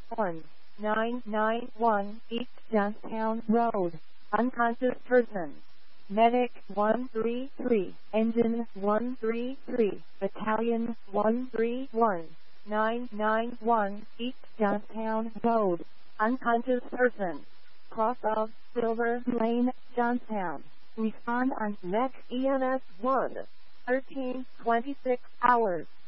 1991 East Johnstown Road. Unconscious person. Medic 133, Engine 133, Battalion 131, 991 East Johnstown Road. Unconscious person. Cross of Silver Lane, Johnstown. Respond on MEC EMS 1. 13:26 hours.